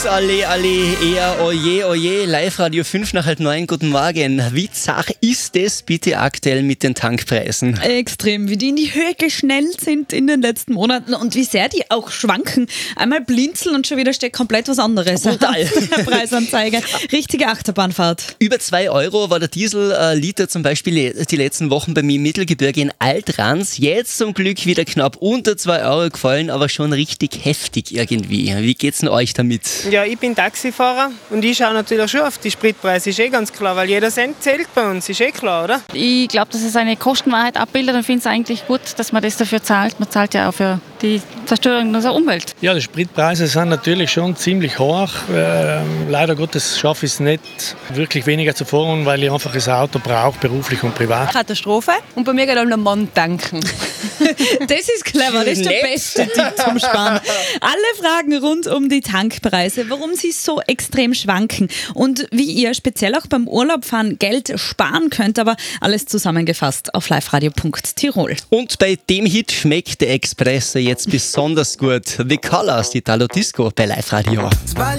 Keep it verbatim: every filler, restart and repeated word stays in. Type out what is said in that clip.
Alle, alle, eher, oje, oje, Live-Radio fünf nach halb neun, guten Morgen. Wie zach ist es bitte aktuell mit den Tankpreisen? Extrem, wie die in die Höhe geschnellt sind in den letzten Monaten und wie sehr die auch schwanken. Einmal blinzeln und schon wieder steht komplett was anderes. Brutal. Der Preisanzeige. Richtige Achterbahnfahrt. Über zwei Euro war der Diesel-Liter zum Beispiel die letzten Wochen bei mir im Mittelgebirge in Altrans. Jetzt zum Glück wieder knapp unter zwei Euro gefallen, aber schon richtig heftig irgendwie. Wie geht's denn euch damit? Ja, ich bin Taxifahrer und ich schaue natürlich schon auf die Spritpreise, ist eh ganz klar, weil jeder Cent zählt bei uns, ist eh klar, oder? Ich glaube, dass es eine Kostenwahrheit abbildet und finde es eigentlich gut, dass man das dafür zahlt. Man zahlt ja auch für die Zerstörung unserer Umwelt. Ja, die Spritpreise sind natürlich schon ziemlich hoch. Äh, leider Gottes schaffe ich es nicht, wirklich weniger zu fahren, weil ich einfach das Auto brauche, beruflich und privat. Katastrophe. Und bei mir geht um einen Mann tanken. Das ist clever, das ist der Nett. beste Tipp zum Sparen. Alle Fragen rund um die Tankpreise, warum sie so extrem schwanken und wie ihr speziell auch beim Urlaubfahren Geld sparen könnt, aber alles zusammengefasst auf liveradio punkt tirol. Und bei dem Hit schmeckt der Expresso jetzt besonders gut. The Colors, Italo Disco bei Live-Radio.